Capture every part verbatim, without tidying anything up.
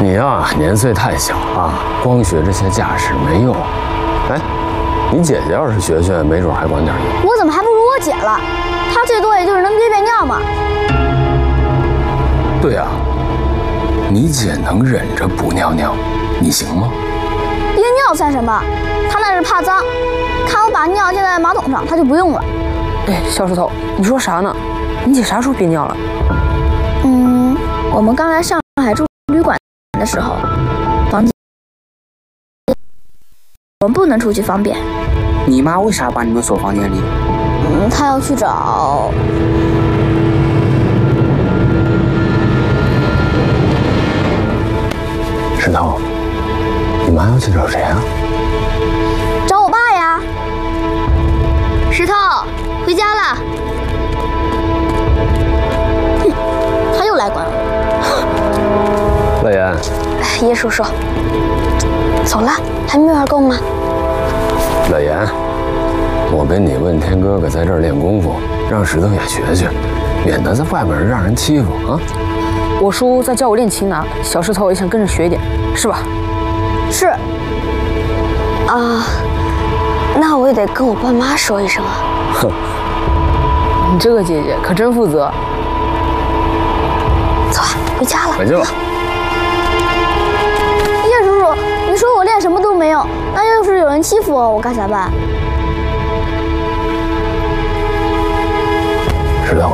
你呀，年岁太小啊，光学这些架势没用。哎，你姐姐要是学学，没准还管点用。 我怎么还不如我姐了？她最多也就是能憋憋尿嘛。 对啊，你姐能忍着不尿尿，你行吗？ 憋尿算什么？她那是怕脏，看我把尿溅在马桶上，她就不用了。 哎，小石头，你说啥呢？你姐啥时候憋尿了？ 嗯，我们刚来上海住旅馆的时候，房间我们不能出去方便。 你妈为啥把你们锁房间里？ 嗯，她要去找。 石头，你妈要去找谁啊？ 找我爸呀。石头，回家了。哼，他又来管我。 乐言， 叶叔叔，走了，还没玩够吗？ 乐言，我跟你问天哥哥在这儿练功夫，让石头也学学，免得在外面让人欺负啊。 我叔在教我练琴呢，小石头也想跟着学一点，是吧？ 是。啊，那我也得跟我爸妈说一声啊。 哼， 你这个姐姐可真负责。 走啊，回家了。 回去吧。 叶叔叔，你说我练什么都没有，那要是有人欺负我，我该咋办？ 石头，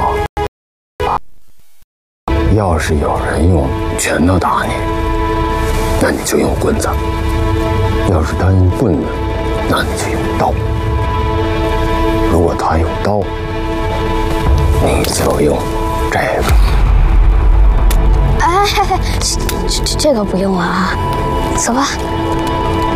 要是有人用拳头打你，那你就用棍子；要是他用棍子，那你就用刀。如果他用刀，你就用这个。 哎，这这这个不用了啊，走吧。